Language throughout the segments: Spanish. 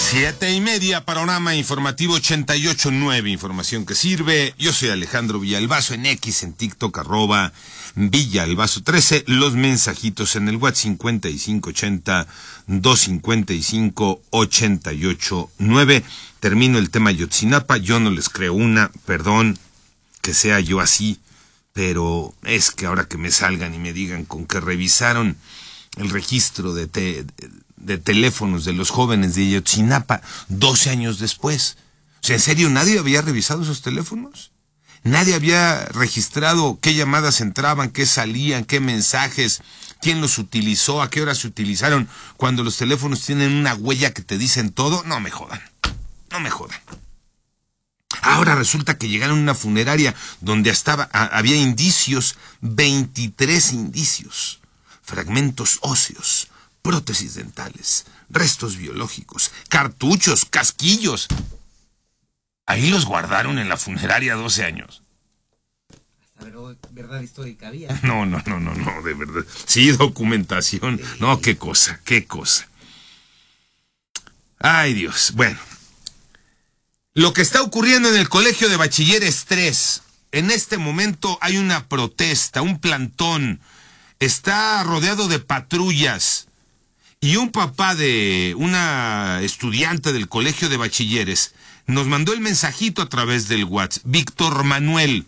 7:30, panorama informativo 88.9, información que sirve. Yo soy Alejandro Villalbazo, en X, en TikTok, @Villalbazo13, los mensajitos en el WhatsApp 5580-255-889. Termino el tema Ayotzinapa, yo no les creo una, perdón que sea yo así, pero es que ahora que me salgan y me digan con que revisaron el registro de teléfonos de los jóvenes de Ayotzinapa 12 años después. O sea, ¿en serio nadie había revisado esos teléfonos? Nadie había registrado qué llamadas entraban, qué salían, qué mensajes, quién los utilizó, a qué hora se utilizaron, cuando los teléfonos tienen una huella que te dicen todo. No me jodan, no me jodan. Ahora resulta que llegaron a una funeraria donde había indicios, 23 indicios, fragmentos óseos, prótesis dentales, restos biológicos, cartuchos, casquillos. Ahí los guardaron en la funeraria 12 años. Hasta verdad histórica había. No, de verdad. Sí, documentación. No, qué cosa. Ay, Dios. Bueno. Lo que está ocurriendo en el Colegio de Bachilleres 3. En este momento hay una protesta, un plantón. Está rodeado de patrullas. Y un papá de una estudiante del Colegio de Bachilleres nos mandó el mensajito a través del WhatsApp, Víctor Manuel.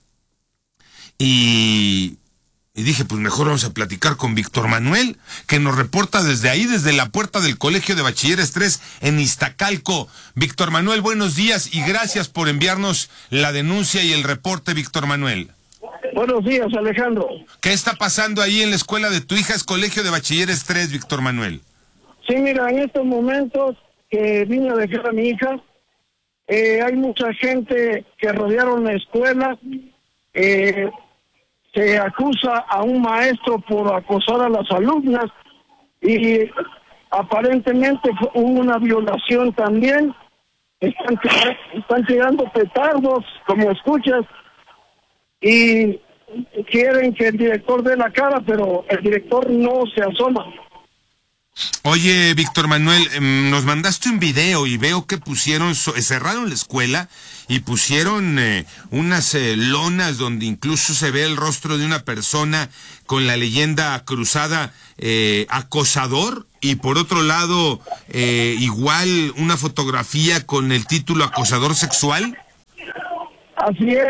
Y dije, pues mejor vamos a platicar con Víctor Manuel, que nos reporta desde ahí, desde la puerta del Colegio de Bachilleres 3 en Iztacalco. Víctor Manuel, buenos días y gracias por enviarnos la denuncia y el reporte, Víctor Manuel. Buenos días, Alejandro. ¿Qué está pasando ahí en la escuela de tu hija? Es Colegio de Bachilleres 3, Víctor Manuel. Sí, mira, en estos momentos que vine a dejar a mi hija, hay mucha gente que rodearon la escuela. Se acusa a un maestro por acosar a las alumnas y aparentemente hubo una violación también. Están tirando petardos, como escuchas, y quieren que el director dé la cara, pero el director no se asoma. Oye, Víctor Manuel, nos mandaste un video y veo que cerraron la escuela y pusieron unas lonas donde incluso se ve el rostro de una persona con la leyenda cruzada, acosador, y por otro lado, igual una fotografía con el título acosador sexual. Así es.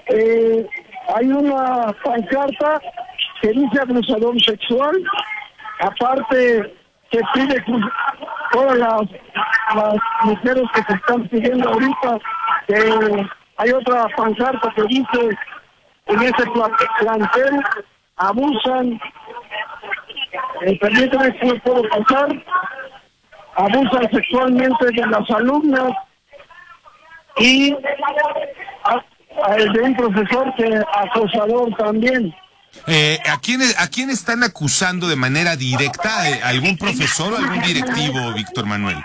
Hay una pancarta que dice abusador sexual. Aparte, se pide todas las mujeres que se están pidiendo ahorita. Hay otra pancarta que dice: en ese plantel abusan, permíteme si me puedo pasar, abusan sexualmente de las alumnas y de un profesor que acosador también. ¿A quién están acusando de manera directa? ¿Algún profesor o algún directivo, Víctor Manuel?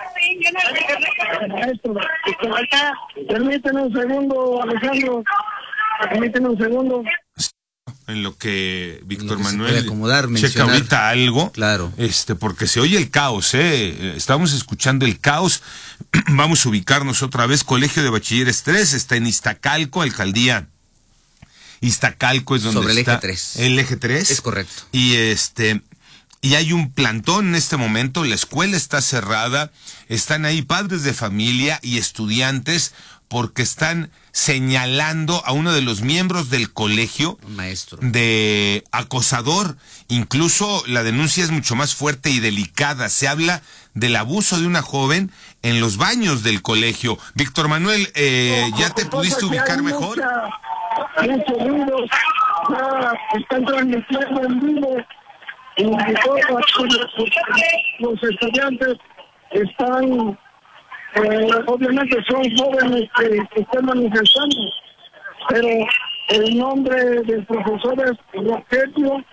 Maestro, permíteme un segundo, Alejandro. Permíteme un segundo. En lo que Víctor Manuel Manuel checa ahorita algo, claro, porque se oye el caos, estamos escuchando el caos. Vamos a ubicarnos otra vez. Colegio de Bachilleres 3 está en Iztacalco, alcaldía Iztacalco es donde sobre está el eje 3. El eje 3 es correcto. Y hay un plantón en este momento. La escuela está cerrada, están ahí padres de familia y estudiantes porque están señalando a uno de los miembros del colegio, un maestro, de acosador. Incluso la denuncia es mucho más fuerte y delicada. Se habla del abuso de una joven en los baños del colegio. Víctor Manuel, ¿ya te pudiste ubicar mejor? Muchos ruido, están transmitiendo en vivo y todos los estudiantes están, obviamente son jóvenes que están manifestando, pero el nombre del profesor es Rogelio.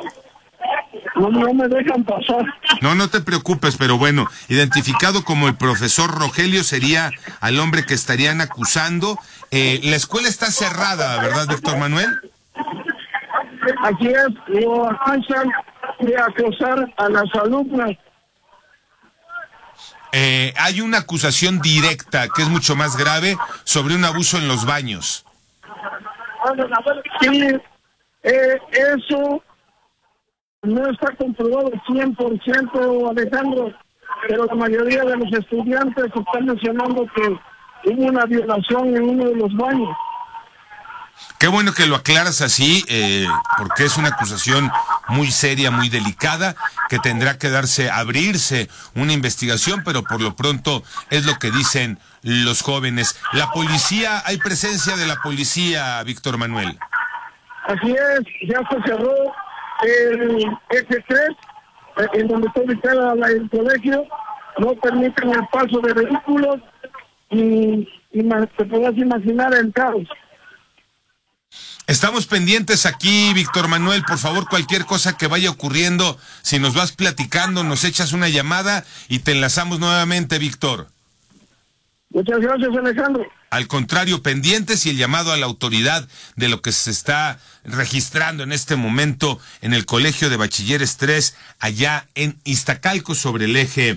No me dejan pasar. No te preocupes, pero bueno, identificado como el profesor Rogelio sería al hombre que estarían acusando. La escuela está cerrada, ¿verdad, Víctor Manuel? Así es, lo acusan de acosar a las alumnas. hay una acusación directa, que es mucho más grave, sobre un abuso en los baños. Sí, eso no está comprobado 100%, Alejandro, pero la mayoría de los estudiantes están mencionando que hubo una violación en uno de los baños. Qué bueno que lo aclaras así, porque es una acusación muy seria, muy delicada, que tendrá que abrirse una investigación, pero por lo pronto es lo que dicen los jóvenes. La policía, ¿hay presencia de la policía, Víctor Manuel? Así es, ya se cerró el F3, en donde está ubicada el colegio, no permiten el paso de vehículos y te podrás imaginar el caos. Estamos pendientes aquí, Víctor Manuel, por favor, cualquier cosa que vaya ocurriendo, si nos vas platicando, nos echas una llamada y te enlazamos nuevamente, Víctor. Muchas gracias, Alejandro. Al contrario, pendientes y el llamado a la autoridad de lo que se está registrando en este momento en el Colegio de Bachilleres 3, allá en Iztacalco, sobre el eje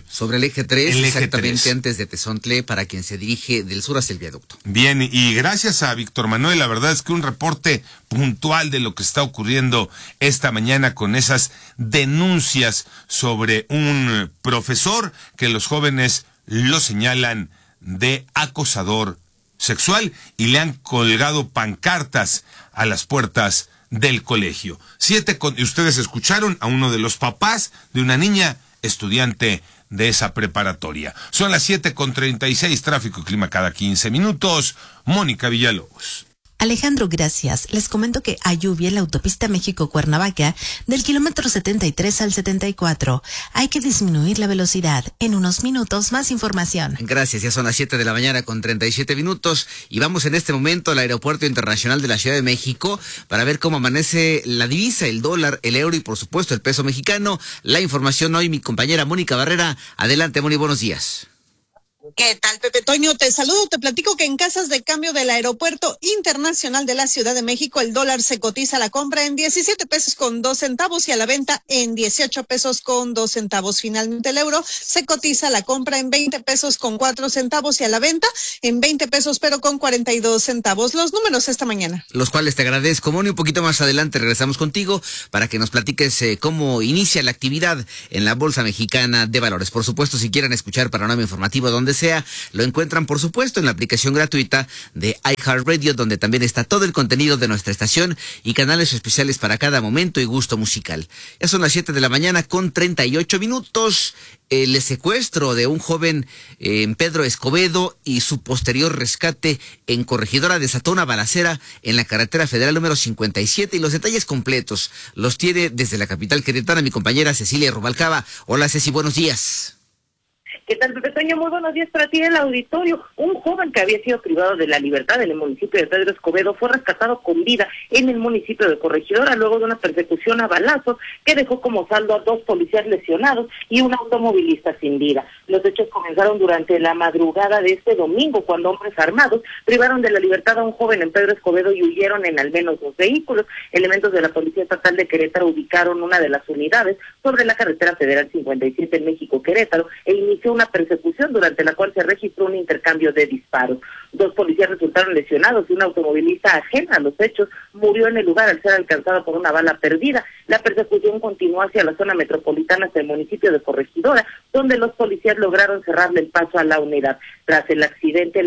3, exactamente antes de Tezontle, para quien se dirige del sur hacia el viaducto. Bien, y gracias a Víctor Manuel, la verdad es que un reporte puntual de lo que está ocurriendo esta mañana con esas denuncias sobre un profesor que los jóvenes lo señalan de acosador sexual y le han colgado pancartas a las puertas del colegio. Y ustedes escucharon a uno de los papás de una niña estudiante de esa preparatoria. Son las 7:36, tráfico y clima cada 15 minutos. Mónica Villalobos. Alejandro, gracias. Les comento que hay lluvia en la autopista México-Cuernavaca del kilómetro 73 al 74. Hay que disminuir la velocidad. En unos minutos, más información. Gracias, ya son las 7 de la mañana con 37 minutos y vamos en este momento al Aeropuerto Internacional de la Ciudad de México para ver cómo amanece la divisa, el dólar, el euro y por supuesto el peso mexicano. La información hoy, mi compañera Mónica Barrera. Adelante, Moni, buenos días. ¿Qué tal, Pepe Toño? Te saludo, te platico que en casas de cambio del Aeropuerto Internacional de la Ciudad de México, el dólar se cotiza a la compra en 17 pesos con 2 centavos y a la venta en 18 pesos con 2 centavos. Finalmente, el euro se cotiza a la compra en 20 pesos con 4 centavos y a la venta en 20 pesos pero con 42 centavos. Los números esta mañana. Los cuales te agradezco, Moni. Un poquito más adelante regresamos contigo para que nos platiques cómo inicia la actividad en la Bolsa Mexicana de Valores. Por supuesto, si quieren escuchar panorama informativo donde sea, lo encuentran por supuesto en la aplicación gratuita de iHeartRadio, donde también está todo el contenido de nuestra estación y canales especiales para cada momento y gusto musical. Ya son las 7 de la mañana con 38 minutos. El secuestro de un joven en Pedro Escobedo y su posterior rescate en Corregidora desató una balacera en la carretera federal número 57 y los detalles completos los tiene desde la capital queretana mi compañera Cecilia Rubalcaba. Hola, Ceci, buenos días. ¿Qué tal, Pepe Toño? Muy buenos días para ti en el auditorio. Un joven que había sido privado de la libertad en el municipio de Pedro Escobedo fue rescatado con vida en el municipio de Corregidora luego de una persecución a balazos que dejó como saldo a 2 policías lesionados y un automovilista sin vida. Los hechos comenzaron durante la madrugada de este domingo cuando hombres armados privaron de la libertad a un joven en Pedro Escobedo y huyeron en al menos 2 vehículos. Elementos de la Policía Estatal de Querétaro ubicaron una de las unidades sobre la carretera federal 57 en México-Querétaro e inició una persecución durante la cual se registró un intercambio de disparos. 2 policías resultaron lesionados y un automovilista ajeno a los hechos murió en el lugar al ser alcanzado por una bala perdida. La persecución continuó hacia la zona metropolitana hasta el municipio de Corregidora, donde los policías lograron cerrarle el paso a la unidad. Tras el accidente,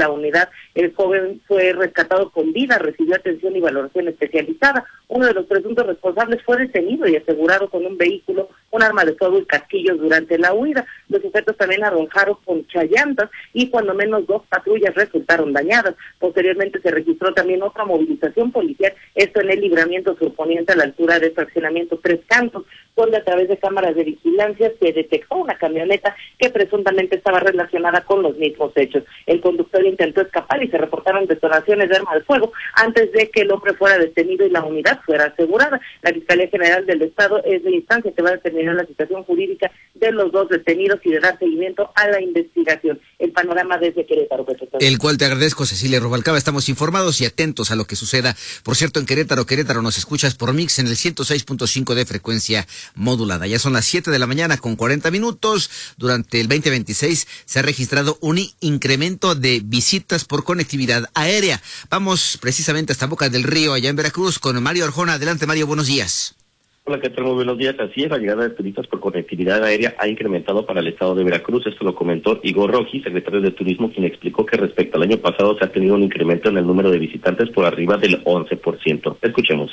el joven fue rescatado con vida, recibió atención y valoración especializada. Uno de los presuntos responsables fue detenido y asegurado con un vehículo, un arma de fuego y casquillos durante la huida. Los sujetos también arrojaron ponchallantas y cuando menos 2 patrullas resultaron dañadas. Posteriormente se registró también otra movilización policial, esto en el libramiento surponiente a la altura de fraccionamiento 3 Cantos, donde a través de cámaras de vigilancia se detectó una camioneta que presuntamente estaba relacionada con los mismos hechos. El conductor intentó escapar y se reportaron detonaciones de arma de fuego antes de que el hombre fuera detenido y la unidad fuera asegurada. La Fiscalía General del Estado es la instancia que va a determinar la situación jurídica de los 2 detenidos y de dar seguimiento a la investigación. El panorama desde Querétaro. El cual te agradezco agradezco, Cecilia Rubalcaba. Estamos informados y atentos a lo que suceda. Por cierto, en Querétaro nos escuchas por Mix en el 106.5 de frecuencia modulada. Ya son las 7 de la mañana con 40 minutos. Durante el 2026 se ha registrado un incremento de visitas por conectividad aérea. Vamos precisamente hasta Boca del Río, allá en Veracruz, con Mario Arjona. Adelante, Mario, buenos días. Hola, ¿qué tal? Muy buenos días. Así es, la llegada de turistas por conectividad aérea ha incrementado para el estado de Veracruz. Esto lo comentó Igor Roji, secretario de Turismo, quien explicó que respecto al año pasado se ha tenido un incremento en el número de visitantes por arriba del 11%. Escuchemos.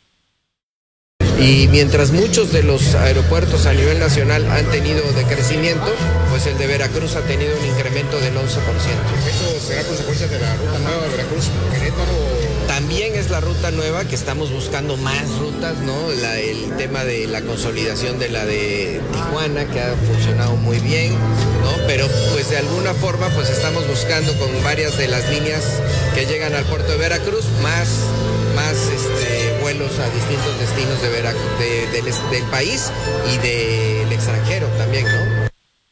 Y mientras muchos de los aeropuertos a nivel nacional han tenido decrecimiento, pues el de Veracruz ha tenido un incremento del 11%. ¿Eso será consecuencia de la ruta nueva de Veracruz-Querétaro? También es la ruta nueva, que estamos buscando más rutas, ¿no? El tema de la consolidación de la de Tijuana, que ha funcionado muy bien, ¿no? Pero pues de alguna forma pues estamos buscando con varias de las líneas que llegan al puerto de Veracruz, más vuelos a distintos destinos del país y del extranjero también, ¿no?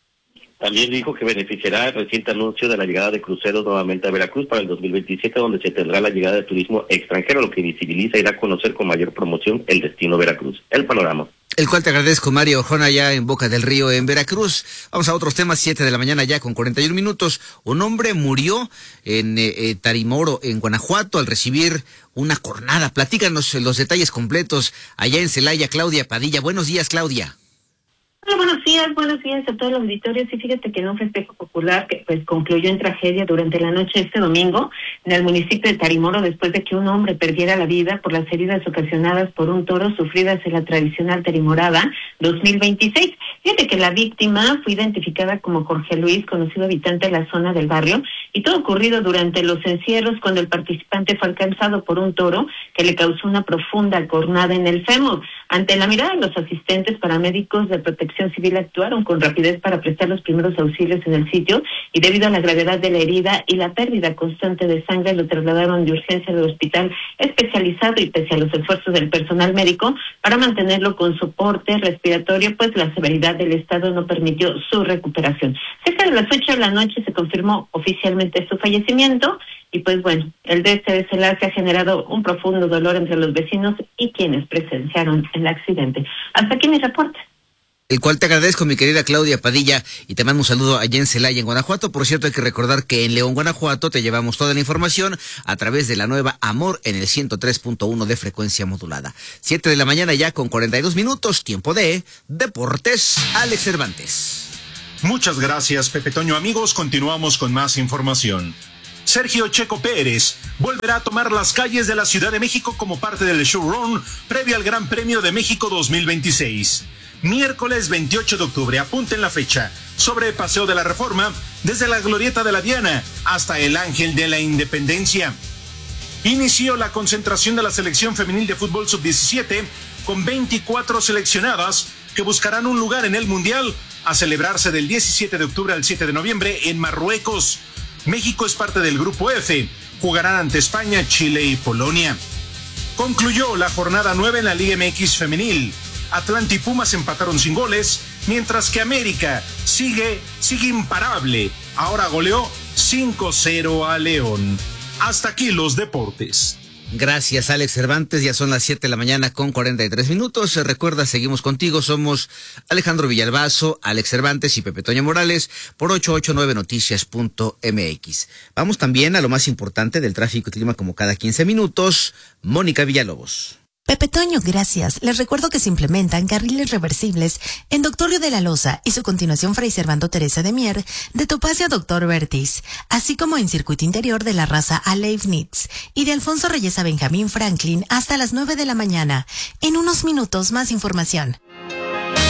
También dijo que beneficiará el reciente anuncio de la llegada de cruceros nuevamente a Veracruz para el 2027, donde se tendrá la llegada de turismo extranjero, lo que visibiliza y da a conocer con mayor promoción el destino Veracruz. El panorama. El cual te agradezco, Mario Arjona, ya en Boca del Río, en Veracruz. Vamos a otros temas, 7 de la mañana ya con 41 minutos. Un hombre murió en Tarimoro, en Guanajuato, al recibir una cornada. Platícanos los detalles completos allá en Celaya. Claudia Padilla. Buenos días, Claudia. Hola, buenos días a todos los auditorios. Y fíjate que en un festejo popular que pues concluyó en tragedia durante la noche este domingo en el municipio de Tarimoro, después de que un hombre perdiera la vida por las heridas ocasionadas por un toro sufridas en la tradicional Tarimorada 2026. Fíjate que la víctima fue identificada como Jorge Luis, conocido habitante de la zona del barrio, y todo ocurrido durante los encierros cuando el participante fue alcanzado por un toro que le causó una profunda cornada en el fémur. Ante la mirada de los asistentes, paramédicos de Protección Civil actuaron con rapidez para prestar los primeros auxilios en el sitio, y debido a la gravedad de la herida y la pérdida constante de sangre, lo trasladaron de urgencia del hospital especializado, y pese a los esfuerzos del personal médico para mantenerlo con soporte respiratorio, pues la severidad del estado no permitió su recuperación. Cerca de las 8 de la noche se confirmó oficialmente su fallecimiento, y pues bueno, el de este desenlace ha generado un profundo dolor entre los vecinos y quienes presenciaron el accidente. Hasta aquí mi reporte. El cual te agradezco, mi querida Claudia Padilla, y te mando un saludo allá en Celaya, en Guanajuato. Por cierto, hay que recordar que en León, Guanajuato, te llevamos toda la información a través de la nueva Amor en el 103.1 de frecuencia modulada. 7 de la mañana ya con 42 minutos, tiempo de Deportes. Alex Cervantes. Muchas gracias, Pepe Toño. Amigos, continuamos con más información. Sergio Checo Pérez volverá a tomar las calles de la Ciudad de México como parte del showrun previo al Gran Premio de México 2026. Miércoles 28 de octubre, apunten la fecha, sobre Paseo de la Reforma, desde la Glorieta de la Diana hasta el Ángel de la Independencia. Inició la concentración de la selección femenil de fútbol sub-17 con 24 seleccionadas que buscarán un lugar en el Mundial a celebrarse del 17 de octubre al 7 de noviembre en Marruecos. México es parte del Grupo F, jugarán ante España, Chile y Polonia. Concluyó la jornada 9 en la Liga MX femenil. Atlante y Pumas empataron sin goles, mientras que América sigue imparable. Ahora goleó 5-0 a León. Hasta aquí los deportes. Gracias, Alex Cervantes. Ya son las 7 de la mañana con 43 minutos. Recuerda, seguimos contigo. Somos Alejandro Villalbazo, Alex Cervantes y Pepe Toño Morales por 889noticias.mx. Vamos también a lo más importante del tráfico y clima como cada 15 minutos. Mónica Villalobos. Pepe Toño, gracias. Les recuerdo que se implementan carriles reversibles en Doctorio de la Loza y su continuación Fray Servando Teresa de Mier, de Topacio a Doctor Vertis, así como en circuito interior de la raza a Leibniz y de Alfonso Reyes a Benjamín Franklin hasta las 9 de la mañana. En unos minutos más información.